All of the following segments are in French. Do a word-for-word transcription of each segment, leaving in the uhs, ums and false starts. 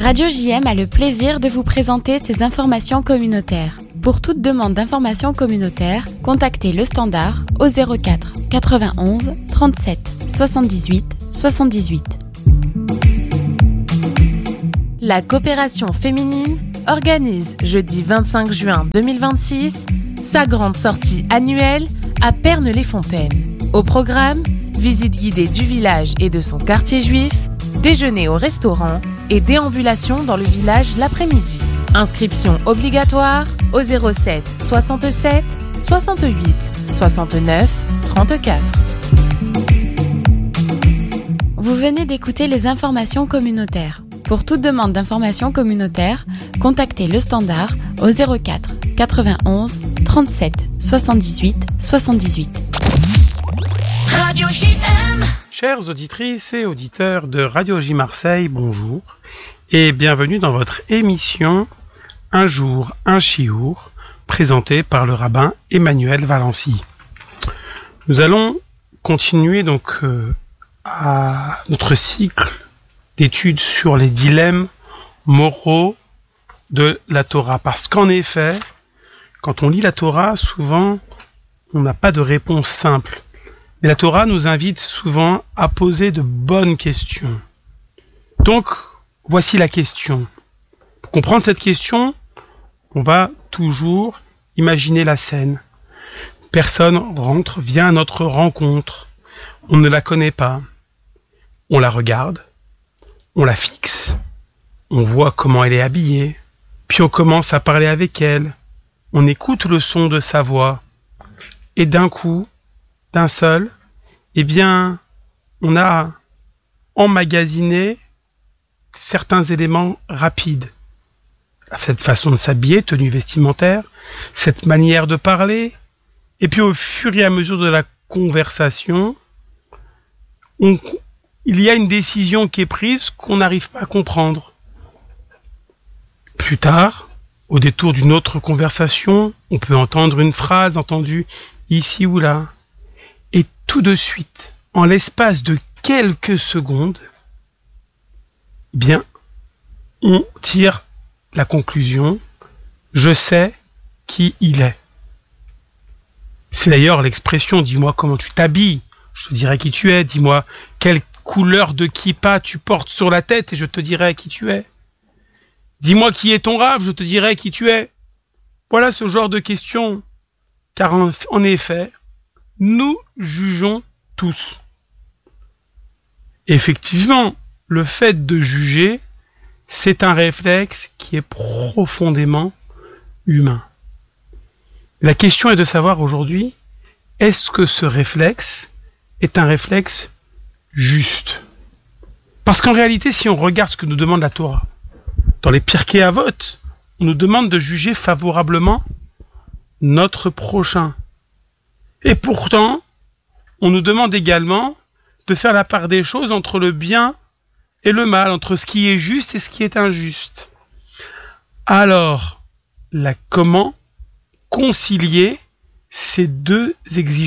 Radio J M a le plaisir de vous présenter ses informations communautaires. Pour toute demande d'information communautaire, contactez le standard au zéro quatre quatre-vingt-onze trente-sept soixante-dix-huit soixante-dix-huit. La coopération féminine organise jeudi vingt-cinq juin deux mille vingt-six sa grande sortie annuelle à Pernes-les-Fontaines. Au programme, visite guidée du village et de son quartier juif, déjeuner au restaurant et déambulation dans le village l'après-midi. Inscription obligatoire au zéro sept soixante-sept soixante-huit soixante-neuf trente-quatre. Vous venez d'écouter les informations communautaires. Pour toute demande d'information communautaire, contactez le standard au zéro quatre quatre-vingt-onze trente-sept soixante-dix-huit soixante-dix-huit. Radio J M. Chères auditrices et auditeurs de Radio J Marseille, bonjour et bienvenue dans votre émission Un jour, un chiour, présentée par le rabbin Emmanuel Valency. Nous allons continuer donc euh, à notre cycle d'études sur les dilemmes moraux de la Torah. Parce qu'en effet, quand on lit la Torah, souvent, on n'a pas de réponse simple. Mais la Torah nous invite souvent à poser de bonnes questions. Donc, voici la question. Pour comprendre cette question, on va toujours imaginer la scène. Une personne rentre, vient à notre rencontre. On ne la connaît pas. On la regarde. On la fixe. On voit comment elle est habillée. Puis on commence à parler avec elle. On écoute le son de sa voix. Et d'un coup, d'un seul, eh bien, on a emmagasiné certains éléments rapides. Cette façon de s'habiller, tenue vestimentaire, cette manière de parler, et puis au fur et à mesure de la conversation, on, il y a une décision qui est prise qu'on n'arrive pas à comprendre. Plus tard, au détour d'une autre conversation, on peut entendre une phrase entendue ici ou là. Et tout de suite, en l'espace de quelques secondes, eh bien, on tire la conclusion, je sais qui il est. C'est d'ailleurs l'expression, dis-moi comment tu t'habilles, je te dirai qui tu es, dis-moi quelle couleur de kippa tu portes sur la tête et je te dirai qui tu es. Dis-moi qui est ton rave, je te dirai qui tu es. Voilà ce genre de questions, car en, en effet, nous jugeons tous. Effectivement, le fait de juger, c'est un réflexe qui est profondément humain. La question est de savoir aujourd'hui, est-ce que ce réflexe est un réflexe juste ? Parce qu'en réalité, si on regarde ce que nous demande la Torah, dans les Pirkei Avot, on nous demande de juger favorablement notre prochain. Et pourtant, on nous demande également de faire la part des choses entre le bien et le mal, entre ce qui est juste et ce qui est injuste. Alors, là, comment concilier ces deux exigences ?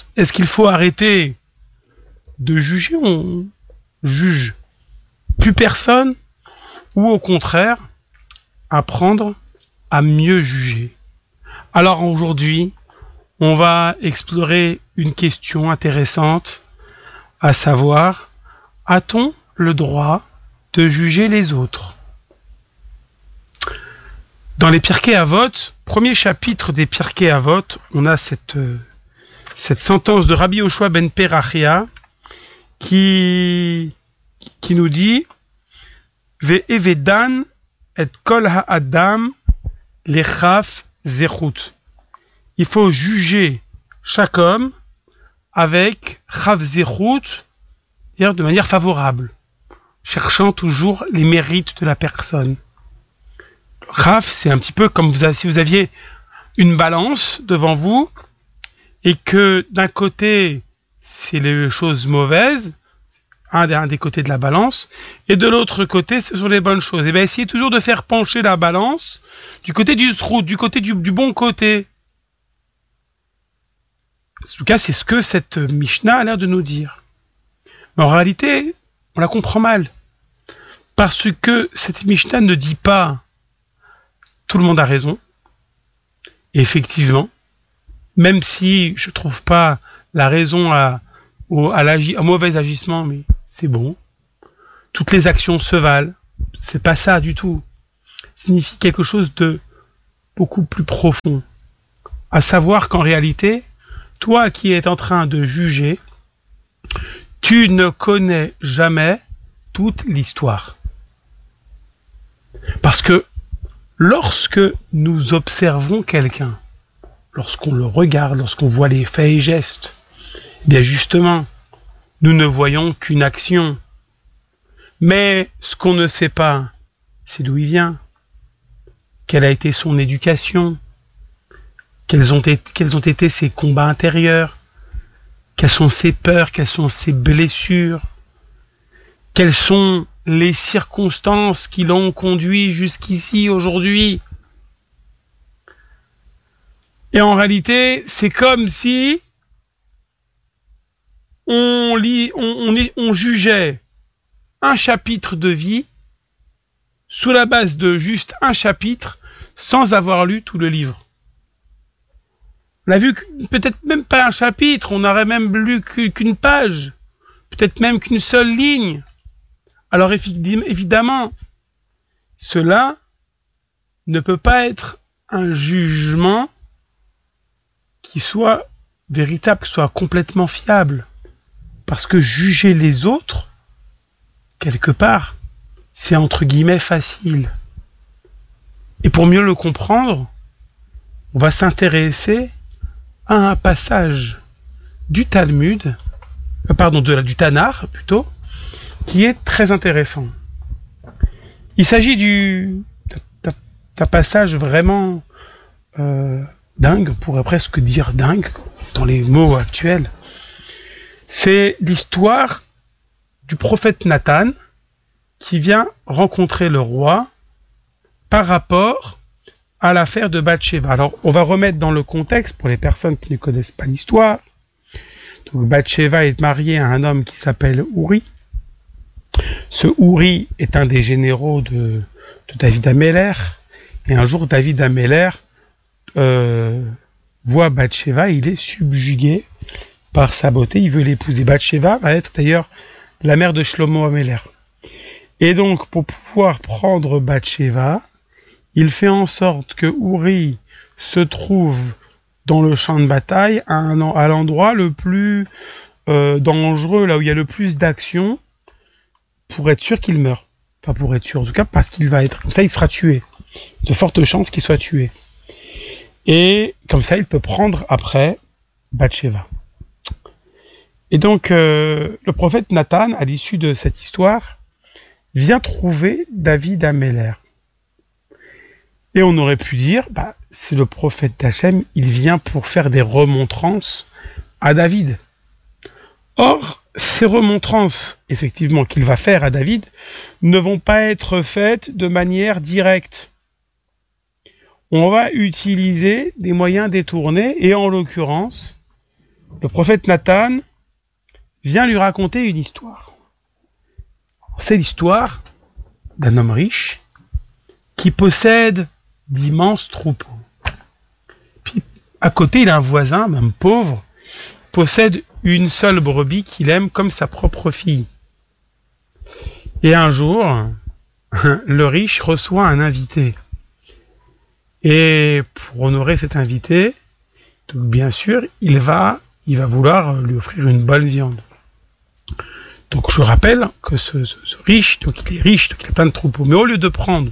Est-ce qu'il faut arrêter de juger ? On juge plus personne, ou au contraire, apprendre à mieux juger. Alors aujourd'hui, on va explorer une question intéressante, à savoir, a-t-on le droit de juger les autres ? Dans les Pirkei Avot, premier chapitre des Pirkei Avot, on a cette, cette sentence de Rabbi Yoshua ben Perachia qui, qui nous dit Ve'evedan et kol ha'adam lechaf zechut. Il faut juger chaque homme avec chaf zechut, c'est-à-dire de manière favorable, cherchant toujours les mérites de la personne. Chaf, c'est un petit peu comme vous avez, si vous aviez une balance devant vous et que d'un côté c'est les choses mauvaises, un des, un des côtés de la balance, et de l'autre côté, ce sont les bonnes choses. Et bien, essayez toujours de faire pencher la balance du côté du zrout, du côté du, du bon côté. En tout cas, c'est ce que cette Mishnah a l'air de nous dire. Mais en réalité, on la comprend mal. Parce que cette Mishnah ne dit pas tout le monde a raison. Et effectivement, même si je trouve pas la raison à, au, à, l'agi, à mauvais agissement, mais c'est bon. Toutes les actions se valent. C'est pas ça du tout. Ça signifie quelque chose de beaucoup plus profond. À savoir qu'en réalité, toi qui es en train de juger, tu ne connais jamais toute l'histoire. Parce que lorsque nous observons quelqu'un, lorsqu'on le regarde, lorsqu'on voit les faits et gestes, bien justement, nous ne voyons qu'une action. Mais ce qu'on ne sait pas, c'est d'où il vient, quelle a été son éducation, quels ont été, quels ont été ses combats intérieurs, quelles sont ses peurs, quelles sont ses blessures, quelles sont les circonstances qui l'ont conduit jusqu'ici aujourd'hui. Et en réalité, c'est comme si on, lit, on, on, on jugeait un chapitre de vie sous la base de juste un chapitre sans avoir lu tout le livre. On a vu que peut-être même pas un chapitre, on aurait même lu qu'une page, peut-être même qu'une seule ligne. Alors évidemment, cela ne peut pas être un jugement qui soit véritable, qui soit complètement fiable. Parce que juger les autres, quelque part, c'est entre guillemets facile. Et pour mieux le comprendre, on va s'intéresser à un passage du Talmud, euh, pardon, de, du Tanar plutôt, qui est très intéressant. Il s'agit du, d'un, d'un passage vraiment euh, dingue, on pourrait presque dire dingue, dans les mots actuels. C'est l'histoire du prophète Nathan qui vient rencontrer le roi par rapport à l'affaire de Bathsheba. Alors, on va remettre dans le contexte pour les personnes qui ne connaissent pas l'histoire. Donc, Bathsheba est mariée à un homme qui s'appelle Uri. Ce Uri est un des généraux de, de David Améler. Et un jour, David Améler euh, voit Bathsheba et il est subjugué par sa beauté. Il veut l'épouser. Bathsheba va être d'ailleurs la mère de Shlomo Améler. Et donc, pour pouvoir prendre Bathsheba, il fait en sorte que Uri se trouve dans le champ de bataille à, un, à l'endroit le plus euh, dangereux, là où il y a le plus d'action, pour être sûr qu'il meurt. Enfin, pour être sûr, en tout cas, parce qu'il va être... Comme ça, il sera tué. De fortes chances qu'il soit tué. Et comme ça, il peut prendre après Bathsheba. Et donc, euh, le prophète Nathan, à l'issue de cette histoire, vient trouver David Améler. Et on aurait pu dire, bah, c'est le prophète d'Hachem, il vient pour faire des remontrances à David. Or, ces remontrances, effectivement, qu'il va faire à David, ne vont pas être faites de manière directe. On va utiliser des moyens détournés, et en l'occurrence, le prophète Nathan vient lui raconter une histoire. C'est l'histoire d'un homme riche qui possède d'immenses troupeaux. Puis, à côté, il a un voisin, même pauvre, possède une seule brebis qu'il aime comme sa propre fille. Et un jour, le riche reçoit un invité. Et pour honorer cet invité, donc bien sûr, il va, il va vouloir lui offrir une bonne viande. Donc je rappelle que ce, ce, ce riche, donc il est riche, donc il a plein de troupeaux, mais au lieu de prendre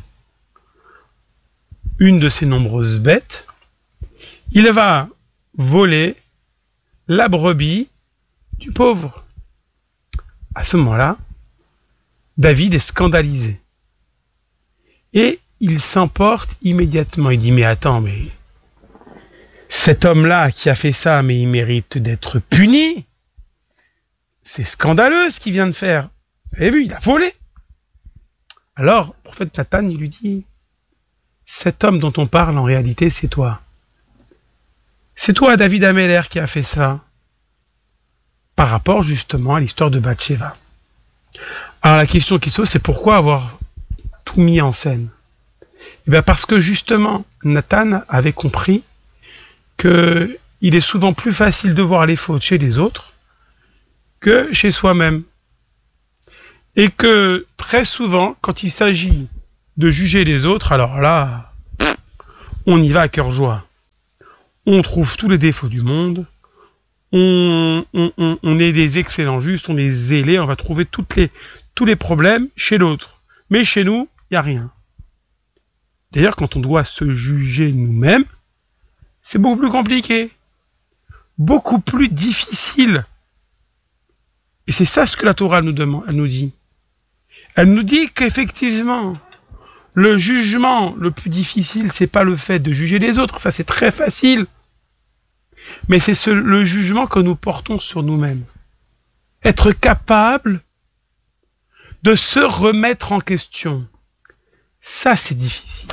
une de ces nombreuses bêtes, il va voler la brebis du pauvre. À ce moment-là, David est scandalisé. Et il s'emporte immédiatement. Il dit, mais attends, mais cet homme-là qui a fait ça, mais il mérite d'être puni. C'est scandaleux ce qu'il vient de faire. Vous avez vu, il a volé. Alors, le prophète Nathan, il lui dit, cet homme dont on parle, en réalité, c'est toi. C'est toi, David Améler, qui a fait ça. Par rapport, justement, à l'histoire de Bathsheba. Alors la question qui se pose, c'est pourquoi avoir tout mis en scène? Eh bien parce que justement, Nathan avait compris que il est souvent plus facile de voir les fautes chez les autres que chez soi-même. Et que très souvent, quand il s'agit de juger les autres, alors là, on y va à cœur joie. On trouve tous les défauts du monde, on, on, on, on est des excellents justes, on est zélés, on va trouver toutes les, tous les problèmes chez l'autre. Mais chez nous, il n'y a rien. D'ailleurs, quand on doit se juger nous-mêmes, c'est beaucoup plus compliqué, beaucoup plus difficile. Et c'est ça ce que la Torah nous demande, elle nous dit. Elle nous dit qu'effectivement, le jugement le plus difficile, c'est pas le fait de juger les autres, ça c'est très facile. Mais c'est ce, le jugement que nous portons sur nous-mêmes. Être capable de se remettre en question. Ça, c'est difficile.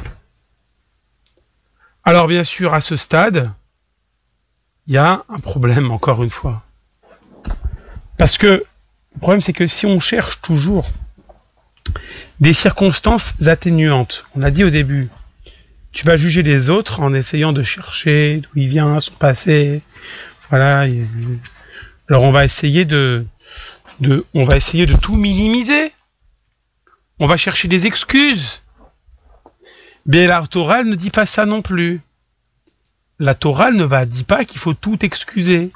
Alors bien sûr, à ce stade, il y a un problème, encore une fois. Parce que le problème, c'est que si on cherche toujours des circonstances atténuantes, on a dit au début, tu vas juger les autres en essayant de chercher d'où il vient, son passé, voilà. Alors on va essayer de, de, on va essayer de tout minimiser. On va chercher des excuses. Bien, la Torah ne dit pas ça non plus. La Torah ne va dit pas qu'il faut tout excuser.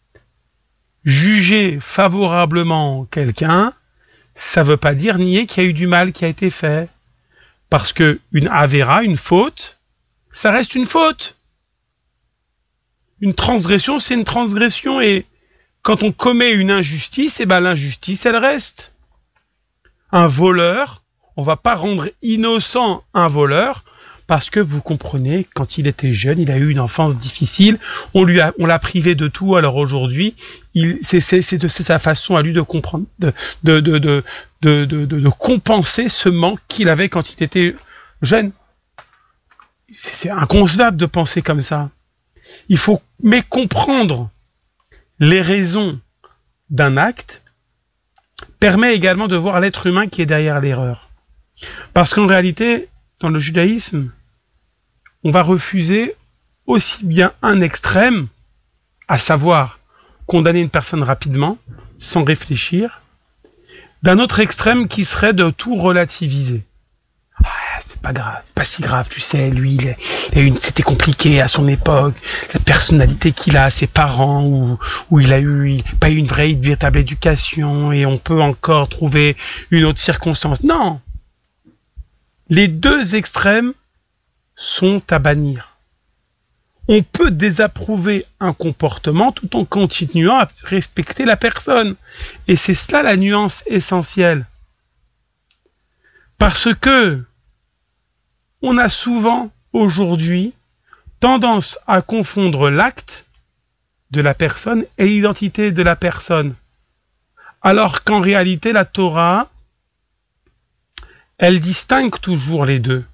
Juger favorablement quelqu'un, ça veut pas dire nier qu'il y a eu du mal qui a été fait. Parce que une avéra, une faute, ça reste une faute. Une transgression, c'est une transgression. Et quand on commet une injustice, eh ben l'injustice, elle reste. Un voleur, on va pas rendre innocent un voleur, parce que vous comprenez, quand il était jeune, il a eu une enfance difficile, on lui a, on l'a privé de tout, alors aujourd'hui, il, c'est, c'est, c'est, de, c'est sa façon à lui de comprendre, de, de, de, de, de, de, de, de compenser ce manque qu'il avait quand il était jeune. C'est, c'est inconcevable de penser comme ça. Il faut, mais comprendre les raisons d'un acte permet également de voir l'être humain qui est derrière l'erreur. Parce qu'en réalité, dans le judaïsme, on va refuser aussi bien un extrême, à savoir condamner une personne rapidement, sans réfléchir, d'un autre extrême qui serait de tout relativiser. Ah, c'est pas grave, c'est pas si grave, tu sais, lui, il a, il a une, c'était compliqué à son époque, la personnalité qu'il a, ses parents, où, où il a eu, il, pas eu une vraie, une véritable éducation, et on peut encore trouver une autre circonstance. Non! Les deux extrêmes sont à bannir. On peut désapprouver un comportement tout en continuant à respecter la personne. Et c'est cela la nuance essentielle. Parce que on a souvent, aujourd'hui, tendance à confondre l'acte de la personne et l'identité de la personne. Alors qu'en réalité, la Torah, elle distingue toujours les deux.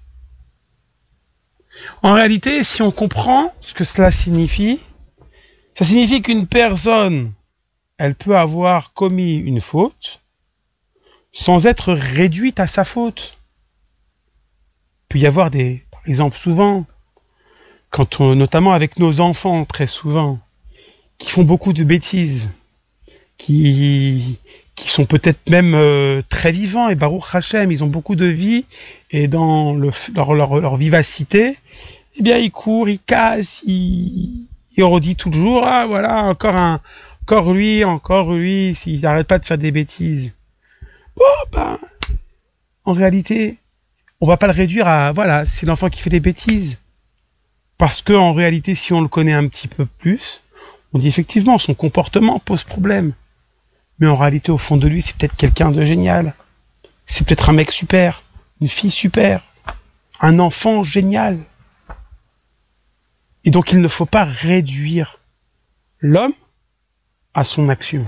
En réalité, si on comprend ce que cela signifie, ça signifie qu'une personne, elle peut avoir commis une faute sans être réduite à sa faute. Il peut y avoir des, par exemple, souvent, quand on, notamment avec nos enfants, très souvent, qui font beaucoup de bêtises, qui qui sont peut-être même euh, très vivants, et Baruch Hashem, ils ont beaucoup de vie, et dans le, leur, leur, leur vivacité, eh bien, ils courent, ils cassent, ils, ils redisent tout le jour, ah, voilà, encore un, encore lui, encore lui, s'il n'arrête pas de faire des bêtises. Bon, ben, en réalité, on va pas le réduire à, voilà, c'est l'enfant qui fait des bêtises. Parce que, en réalité, si on le connaît un petit peu plus, on dit effectivement, son comportement pose problème. Mais en réalité, au fond de lui, c'est peut-être quelqu'un de génial. C'est peut-être un mec super, une fille super, un enfant génial. Et donc, il ne faut pas réduire l'homme à son action.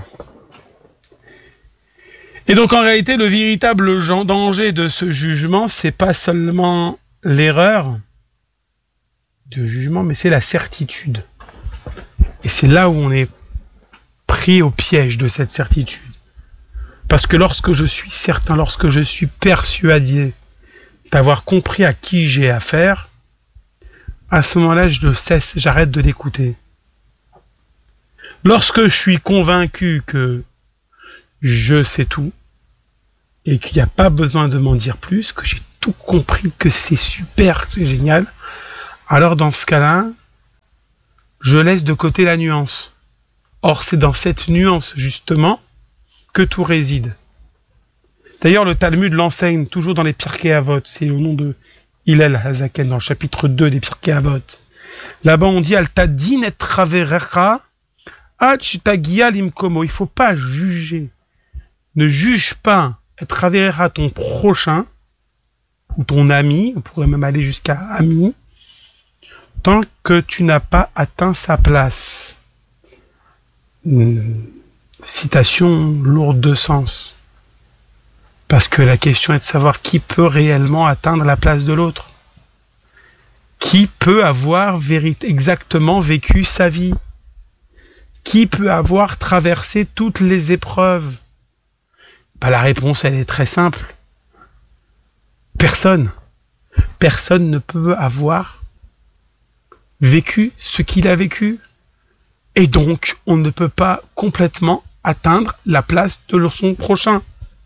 Et donc, en réalité, le véritable danger de ce jugement, c'est pas seulement l'erreur de jugement, mais c'est la certitude. Et c'est là où on est pris au piège de cette certitude. Parce que lorsque je suis certain, lorsque je suis persuadé d'avoir compris à qui j'ai affaire, à ce moment-là, je cesse, j'arrête de l'écouter. Lorsque je suis convaincu que je sais tout et qu'il n'y a pas besoin de m'en dire plus, que j'ai tout compris, que c'est super, que c'est génial, alors dans ce cas-là, je laisse de côté la nuance. Or, c'est dans cette nuance, justement, que tout réside. D'ailleurs, le Talmud l'enseigne toujours dans les Pirkei Avot. C'est au nom de Hillel Hazaken, dans le chapitre deux des Pirkei Avot. Là-bas, on dit « Al tadin et traverecha ad shtagia limkomo ». Il ne faut pas juger. Ne juge pas et traverecha ton prochain ou ton ami, on pourrait même aller jusqu'à ami, tant que tu n'as pas atteint sa place. Une citation lourde de sens. Parce que la question est de savoir qui peut réellement atteindre la place de l'autre. Qui peut avoir vérit- exactement vécu sa vie? Qui peut avoir traversé toutes les épreuves? Bah, la réponse, elle est très simple. Personne. Personne ne peut avoir vécu ce qu'il a vécu. Et donc, on ne peut pas complètement atteindre la place de son prochain.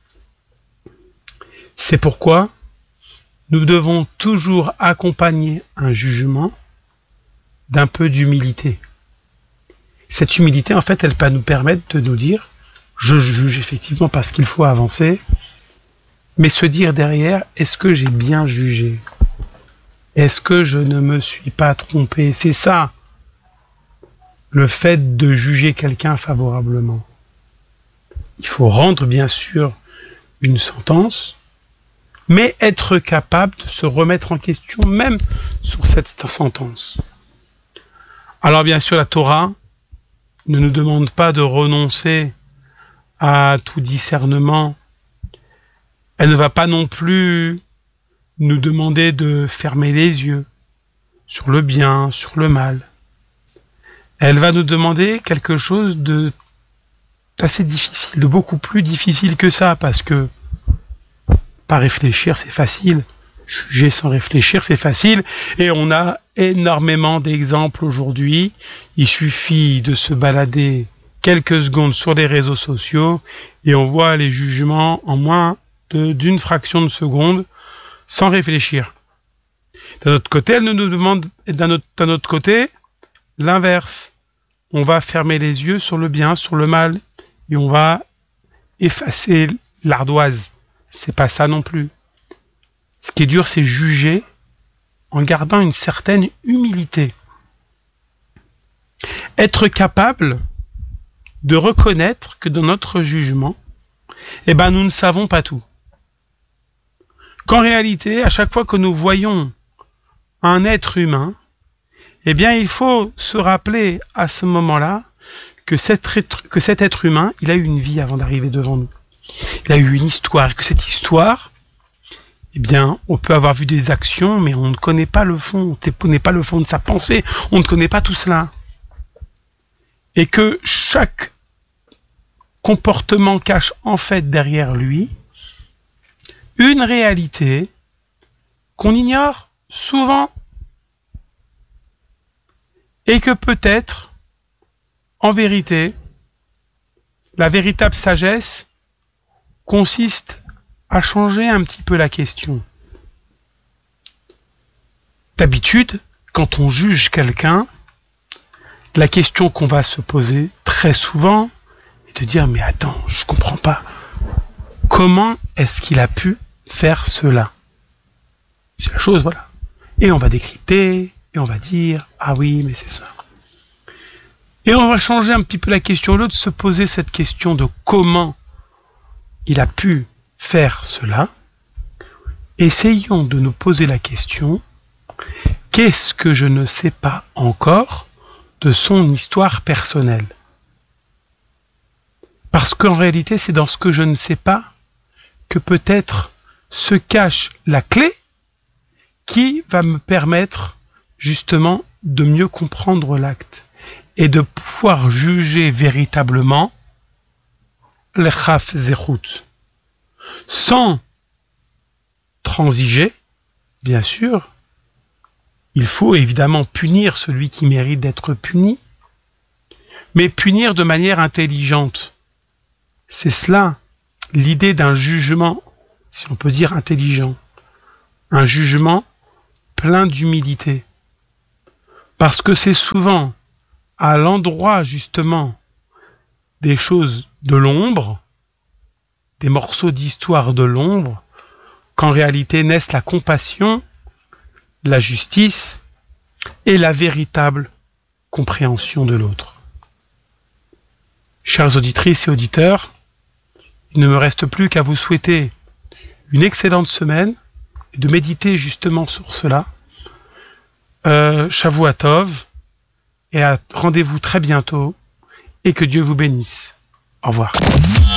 C'est pourquoi nous devons toujours accompagner un jugement d'un peu d'humilité. Cette humilité, en fait, elle va nous permettre de nous dire « je juge effectivement parce qu'il faut avancer », mais se dire derrière « est-ce que j'ai bien jugé ? Est-ce que je ne me suis pas trompé ?» C'est ça, le fait de juger quelqu'un favorablement. Il faut rendre, bien sûr, une sentence, mais être capable de se remettre en question même sur cette sentence. Alors bien sûr, la Torah ne nous demande pas de renoncer à tout discernement. Elle ne va pas non plus nous demander de fermer les yeux sur le bien, sur le mal. Elle va nous demander quelque chose de assez difficile, de beaucoup plus difficile que ça, parce que pas réfléchir, c'est facile. Juger sans réfléchir, c'est facile. Et on a énormément d'exemples aujourd'hui. Il suffit de se balader quelques secondes sur les réseaux sociaux et on voit les jugements en moins de, d'une fraction de seconde sans réfléchir. D'un autre côté, elle nous demande, d'un autre, d'un autre côté, l'inverse. On va fermer les yeux sur le bien, sur le mal et on va effacer l'ardoise. C'est pas ça non plus. Ce qui est dur, c'est juger en gardant une certaine humilité. Être capable de reconnaître que dans notre jugement, eh ben, nous ne savons pas tout. Qu'en réalité, à chaque fois que nous voyons un être humain, eh bien, il faut se rappeler à ce moment-là que cet être, que cet être humain, il a eu une vie avant d'arriver devant nous. Il a eu une histoire, et que cette histoire, eh bien, on peut avoir vu des actions, mais on ne connaît pas le fond, on ne connaît pas le fond de sa pensée, on ne connaît pas tout cela. Et que chaque comportement cache en fait derrière lui une réalité qu'on ignore souvent et que peut-être, en vérité, la véritable sagesse consiste à changer un petit peu la question. D'habitude, quand on juge quelqu'un, la question qu'on va se poser très souvent est de dire « mais attends, je comprends pas. Comment est-ce qu'il a pu faire cela ?» C'est la chose, voilà. Et on va décrypter, et on va dire « ah oui, mais c'est ça. » Et on va changer un petit peu la question, au lieu de se poser cette question de comment il a pu faire cela, essayons de nous poser la question, qu'est-ce que je ne sais pas encore de son histoire personnelle? Parce qu'en réalité, c'est dans ce que je ne sais pas que peut-être se cache la clé qui va me permettre justement de mieux comprendre l'acte et de pouvoir juger véritablement lechaf zechut. Sans transiger, bien sûr, il faut évidemment punir celui qui mérite d'être puni, mais punir de manière intelligente. C'est cela, l'idée d'un jugement, si on peut dire intelligent, un jugement plein d'humilité. Parce que c'est souvent à l'endroit justement des choses de l'ombre, des morceaux d'histoire de l'ombre, qu'en réalité naissent la compassion, la justice et la véritable compréhension de l'autre. Chères auditrices et auditeurs, il ne me reste plus qu'à vous souhaiter une excellente semaine et de méditer justement sur cela. Euh, Shavua Tov, et à rendez-vous très bientôt, et que Dieu vous bénisse. Au revoir.